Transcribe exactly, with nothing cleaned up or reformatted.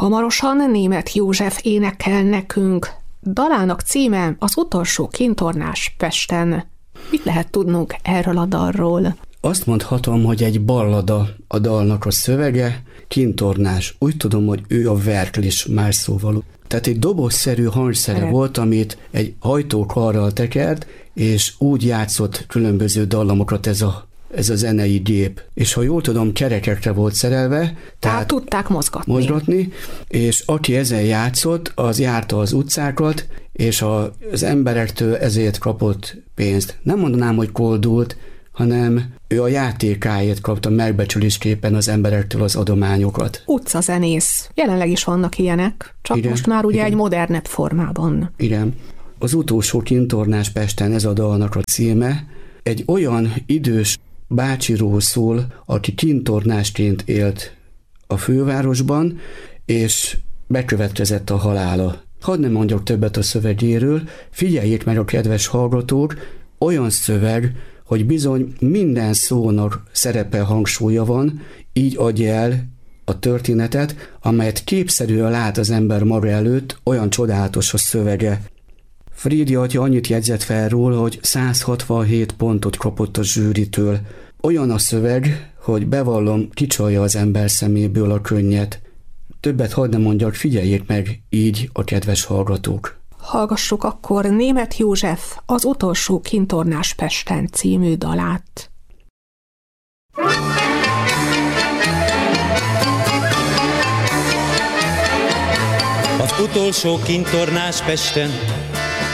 Hamarosan Németh József énekel nekünk. Dalának címe Az utolsó kintornás Pesten. Mit lehet tudnunk erről a dalról? Azt mondhatom, hogy egy ballada a dalnak a szövege, kintornás. Úgy tudom, hogy ő a verklis más szóval. Tehát egy dobozszerű hangszere Ere. volt, amit egy hajtókarral tekert, és úgy játszott különböző dallamokat ez a ez a zenei gép. És ha jól tudom, kerekekre volt szerelve, tehát, tehát tudták mozgatni. mozgatni, és aki ezen játszott, az járta az utcákat, és a, az emberektől ezért kapott pénzt. Nem mondanám, hogy koldult, hanem ő a játékáért kapta megbecsülésképpen az emberektől az adományokat. Utcazenész. Jelenleg is vannak ilyenek, csak igen, most már ugye igen. egy modernebb formában. Igen. Az utolsó kintornás Pesten, ez a dalnak a címe. Egy olyan idős bácsiról szól, aki kintornásként élt a fővárosban, és bekövetkezett a halála. Hadd nem mondjak többet a szövegéről, figyeljék meg a kedves hallgatók, olyan szöveg, hogy bizony minden szónak szerepe, hangsúlya van, így adja el a történetet, amelyet képszerűen lát az ember maga előtt, olyan csodálatos a szövege. Frídi atya annyit jegyzett fel róla, hogy száz hatvanhét pontot kapott a zsűritől. Olyan a szöveg, hogy bevallom, kicsalja az ember szeméből a könnyet. Többet hadd nem mondjak, figyeljék meg így a kedves hallgatók. Hallgassuk akkor Németh József Az utolsó kintornás Pesten című dalát. Az utolsó kintornás Pesten